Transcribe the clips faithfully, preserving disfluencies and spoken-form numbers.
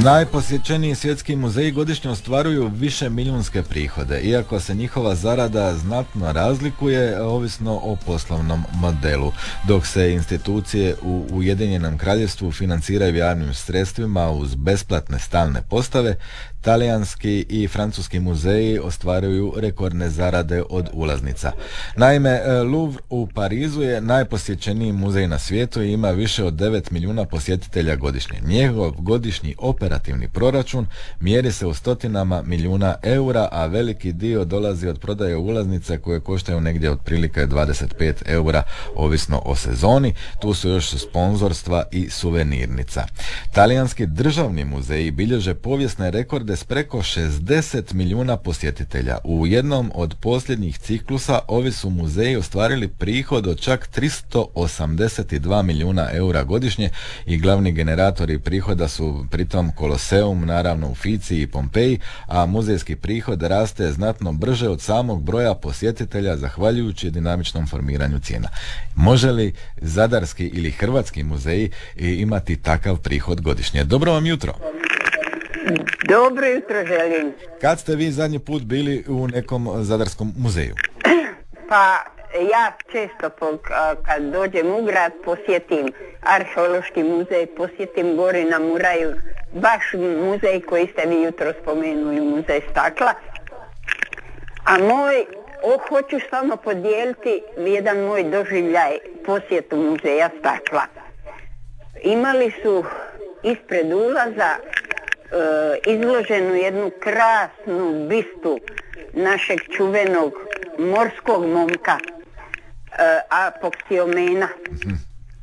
Najposjećeniji svjetski muzeji godišnje ostvaruju više milijunske prihode, iako se njihova zarada znatno razlikuje ovisno o poslovnom modelu, dok se institucije u Ujedinjenom Kraljevstvu financiraju javnim sredstvima uz besplatne stalne postave. Talijanski i francuski muzeji ostvaruju rekordne zarade od ulaznica. Naime, Louvre u Parizu je najposjećeniji muzej na svijetu i ima više od devet milijuna posjetitelja godišnje. Njegov godišnji operativni proračun mjeri se u stotinama milijuna eura, a veliki dio dolazi od prodaje ulaznica koje koštaju negdje otprilike dvadeset pet eura, ovisno o sezoni. Tu su još sponzorstva i suvenirnica. Talijanski državni muzeji bilježe povijesne rekorde s preko šezdeset milijuna posjetitelja. U jednom od posljednjih ciklusa ovi su muzeji ostvarili prihod od čak tristo osamdeset dva milijuna eura godišnje i glavni generatori prihoda su pritom Koloseum, naravno u Fici i Pompeji, a muzejski prihod raste znatno brže od samog broja posjetitelja zahvaljujući dinamičnom formiranju cijena. Može li zadarski ili hrvatski muzeji imati takav prihod godišnje? Dobro vam jutro. Dobro jutro želim. Kad ste vi zadnji put bili u nekom zadarskom muzeju? Pa ja često kad dođem u grad posjetim arheološki muzej, posjetim gore na Muraju, baš muzej koji ste vi jutro spomenuli, muzej stakla. A moj, o, hoću samo podijeliti jedan moj doživljaj posjetu muzeja stakla. Imali su ispred ulaza izloženu jednu krasnu bistu našeg čuvenog morskog momka Apoksiomena. Mm-hmm.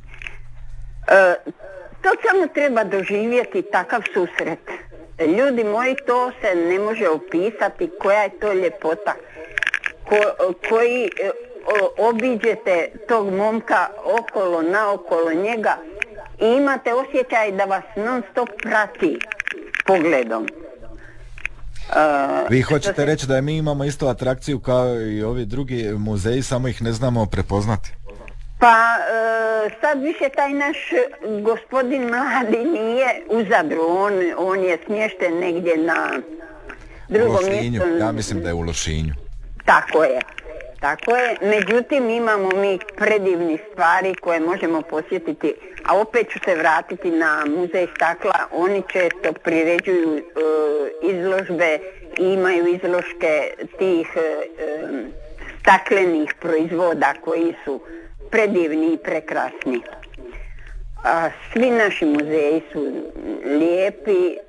To samo treba doživjeti, takav susret. Ljudi moji, to se ne može opisati koja je to ljepota. Ko, koji o, obiđete tog momka okolo, naokolo njega i imate osjećaj da vas non stop prati pogledom. Uh, Vi hoćete se... reći da mi imamo isto atrakciju kao i ovi drugi muzeji, samo ih ne znamo prepoznati? Pa uh, sad više taj naš gospodin mladi nije u Zadru, on, on je smješten negdje na drugom mjestu. Ja mislim da je u Lošinju. Tako je. Tako je, međutim imamo mi predivnih stvari koje možemo posjetiti, a opet ću se vratiti na muzej stakla. Oni često priređuju e, izložbe i imaju izložke tih e, staklenih proizvoda koji su predivni i prekrasni. A svi naši muzeji su lijepi, e,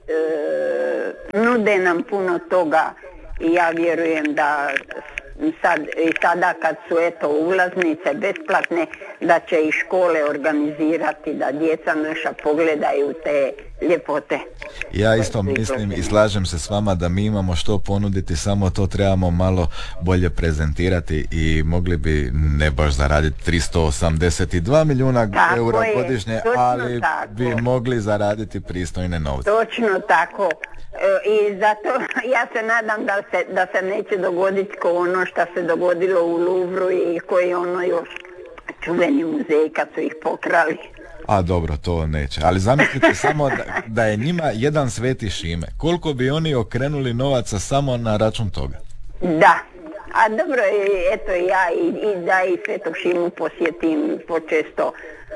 nude nam puno toga i ja vjerujem da Sad, i sada kad su eto ulaznice besplatne, da će i škole organizirati da djeca naša pogledaju te ljepote. Ja isto mislim i slažem se s vama da mi imamo što ponuditi, samo to trebamo malo bolje prezentirati i mogli bi ne baš zaraditi tristo osamdeset dva milijuna tako eura je, godišnje, ali tako. Bi mogli zaraditi pristojne novce. Točno tako. I zato ja se nadam da se, da se neće dogoditi ko ono što se dogodilo u Louvru i koji ono još čuveni muzej kad su ih pokrali. A dobro, to neće. Ali zamislite samo da, da je njima jedan Sveti Šime. Koliko bi oni okrenuli novaca samo na račun toga? Da. A dobro, eto ja i, i da i Svetog Šimu posjetim počesto.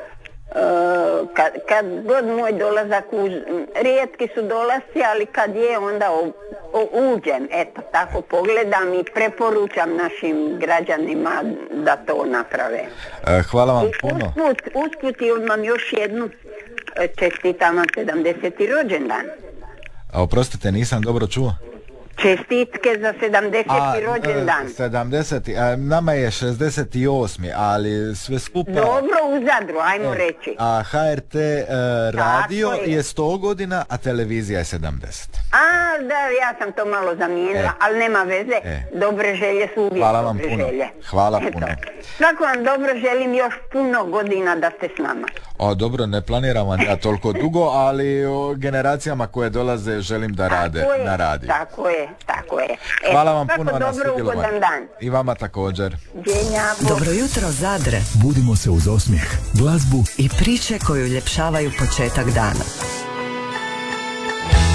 Uh, kad, kad god moj dolazak uz, rijetki su dolasci, ali kad je onda o, o, uđem, eto tako pogledam i preporučam našim građanima da to naprave. Uh, hvala vam puno. Usput, usput imam još jednu, čestitam vam sedamdeseti rođendan. A oprostite, nisam dobro čuo. Čestitke za sedamdeseti rođendan. sedamdeseti, a nama je šezdeset osmi, ali sve skupa... Dobro, u Zadru, ajmo e, reći. A H R T e, radio je. je sto godina, a televizija je sedamdeset. A, da, ja sam to malo zamijenila, e. ali nema veze. E. Dobre želje su uvijek Hvala vam dobre puno. želje. Hvala Eto. puno. Svako vam dobro želim još puno godina da ste s nama. O, dobro, ne planiram vam ja toliko dugo, ali o generacijama koje dolaze želim da rade tako na radiju. Tako je, tako je. E, hvala vam puno na dobro, sudjelovanju. I vama također. Djenja, dobro jutro Zadre. Budimo se uz osmijeh, glazbu i priče koju uljepšavaju početak dana.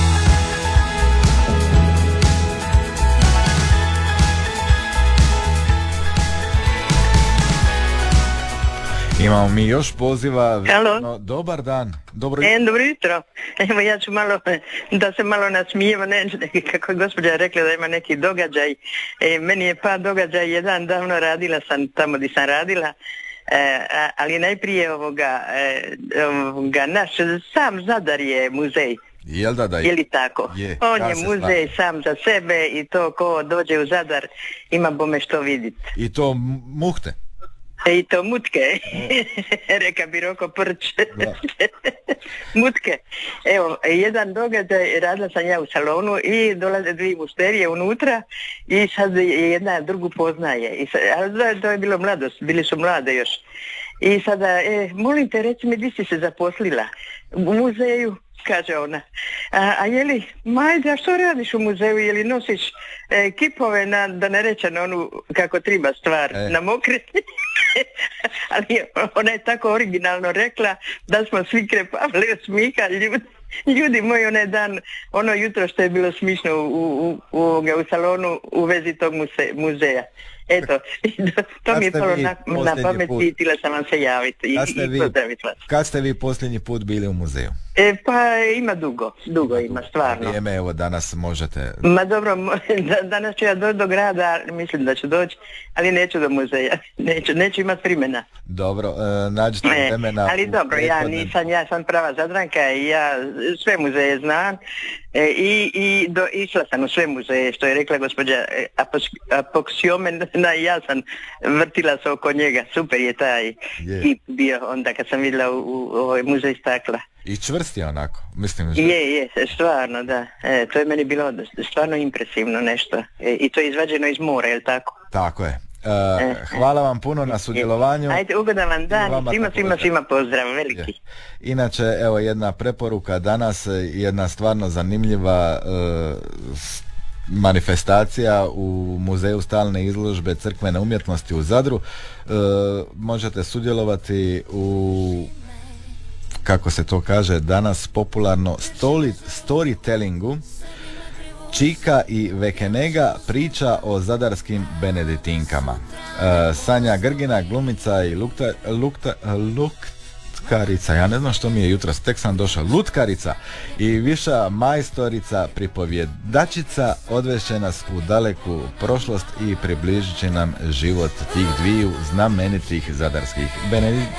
Imamo mi još poziva. Halo. No, dobar dan. Dobro E, dobro jutro. Evo ja ću malo, da se malo nasmijemo, ne, kako je gospođa rekla da ima neki događaj. E, meni je pa događaj jedan davno, radila sam tamo gdje sam radila, e, ali najprije ovoga, e, ovoga, naš sam Zadar je muzej. Jel da da je? Je li tako? Je, On ja je se muzej slažem. sam za sebe i to ko dođe u Zadar ima bome što vidjeti. I to m- muhte. E, I to mutke, reka bi Roko Prć. Da. Mutke. Evo, jedan događaj, radila sam ja u salonu i dolaze dvije mušterije unutra i sad jedna drugu poznaje. I sad, ali to je bilo mladost, bili su mlade još. I sada, e, molim te, reci mi, di si se zaposlila? U muzeju, kaže ona. A, a je li, majde, a što radiš u muzeju? Je li nosiš e, kipove na, da ne reče na onu, kako treba stvar, E. na mokre? Ali ona je tako originalno rekla da smo svi krepavili od smiha. Ljudi, ljudi moji, onaj dan, ono jutro što je bilo smišno u, u, u, u salonu u vezi tog muse, muzeja. Eto, to mi je Kad ste palo vi na, na posljednji pamet put- i htjela sam vam se javiti i, Kad ste i vi- pozdraviti vas. Kad ste vi posljednji put bili u muzeju? E, pa ima dugo, dugo ima, stvarno. Vrijeme, evo danas možete. Ma dobro, mo- da- danas ću ja doći do grada, mislim da ću doći, ali neću do muzeja, neću, neću imati vremena. Dobro, e, nađite E, vremena. ali u dobro, ja prethodnim- nisam, ja sam prava Zadranka i ja sve muzeje znam e, i, i do, išla sam u sve muzeje, što je rekla gospođa e, Apos- Apoksiomen, na, ja sam vrtila se oko njega, super je taj Je. kip bio onda kad sam vidjela u, u ovoj muzej stakla. I čvrst je onako, mislim. že- Je, je, stvarno, da. E, to je meni bilo stvarno impresivno nešto. E, I to je izvađeno iz mora, je li tako? Tako je. E, hvala vam puno na sudjelovanju. Ajde, ugodan vam I dan, vama svima, također. svima, svima pozdrav, Je. veliki. Inače, evo jedna preporuka danas, e, jedna stvarno zanimljiva e, s- manifestacija u Muzeju stalne izložbe crkvene umjetnosti u Zadru. E, možete sudjelovati u, kako se to kaže danas popularno, stoli, storytellingu. Čika i Vekenega, priča o zadarskim beneditinkama. E, Sanja Grgina, glumica i lukta, lukta, lutkarica, ja ne znam što mi je jutros, tek sam došao, lutkarica i viša majstorica pripovjedačica odvešće nas u daleku prošlost i približit će nam život tih dviju znamenitih zadarskih benediktinki.